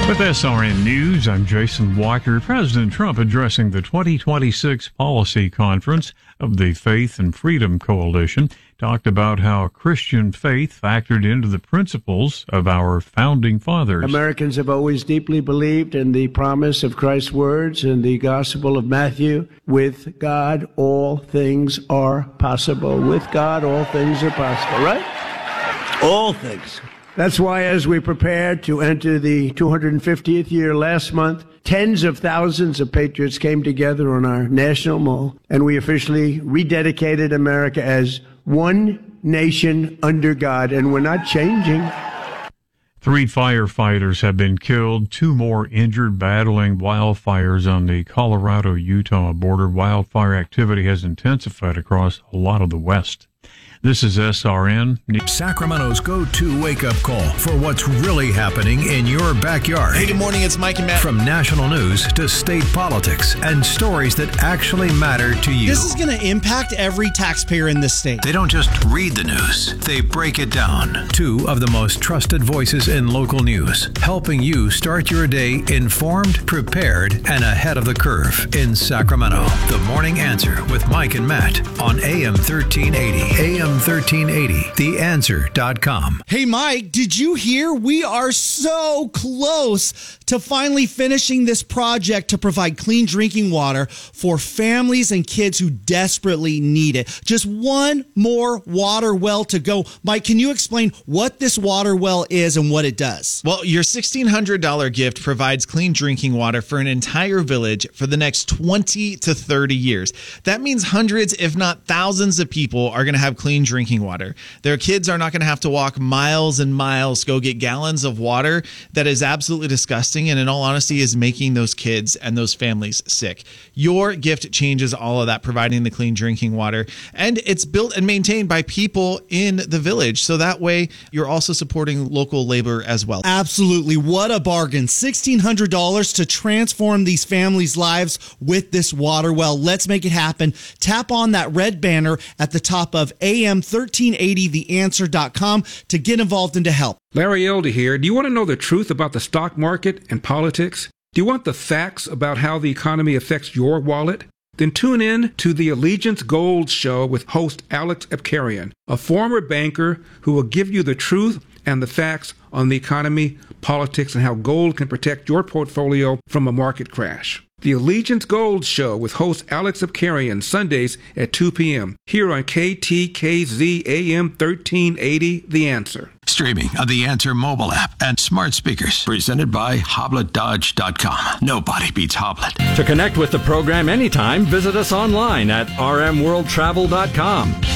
With SRN News, I'm Jason Walker. President Trump addressing the 2026 policy conference of the Faith and Freedom Coalition talked about how Christian faith factored into the principles of our founding fathers. Americans have always deeply believed in the promise of Christ's words in the Gospel of Matthew. With God, all things are possible. With God, all things are possible, right? All things. That's why as we prepared to enter the 250th year last month, tens of thousands of patriots came together on our national mall, and we officially rededicated America as one nation under God, and we're not changing. 3 firefighters have been killed, 2 more injured battling wildfires on the Colorado-Utah border. Wildfire activity has intensified across a lot of the West. This is SRN. Sacramento's go-to wake-up call for what's really happening in your backyard. Hey, good morning. It's Mike and Matt. From national news to state politics and stories that actually matter to you. This is going to impact every taxpayer in this state. They don't just read the news, they break it down. 2 of the most trusted voices in local news, helping you start your day informed, prepared, and ahead of the curve in Sacramento. The Morning Answer with Mike and Matt on AM 1380. AM 1380, theanswer.com. Hey, Mike, did you hear? We are so close to finally finishing this project to provide clean drinking water for families and kids who desperately need it. Just one more water well to go. Mike, can you explain what this water well is and what it does? Well, your $1,600 gift provides clean drinking water for an entire village for the next 20 to 30 years. That means hundreds, if not thousands of people are going to have clean drinking water. Their kids are not going to have to walk miles and miles to go get gallons of water that is absolutely disgusting and in all honesty is making those kids and those families sick. Your gift changes all of that, providing the clean drinking water, and it's built and maintained by people in the village, so that way you're also supporting local labor as well. Absolutely. What a bargain. $1,600 to transform these families' lives with this water well. Let's make it happen. Tap on that red banner at the top of AM1380theanswer.com to get involved and to help. Larry Elder here. Do you want to know the truth about the stock market and politics? Do you want the facts about how the economy affects your wallet? Then tune in to the Allegiance Gold Show with host Alex Epkarian, a former banker who will give you the truth and the facts on the economy, politics, and how gold can protect your portfolio from a market crash. The Allegiance Gold Show with host Alex Epkarian, Sundays at 2 p.m. here on KTKZ AM 1380, The Answer. Streaming on the Answer mobile app and smart speakers. Presented by HobletDodge.com. Nobody beats Hoblet. To connect with the program anytime, visit us online at rmworldtravel.com.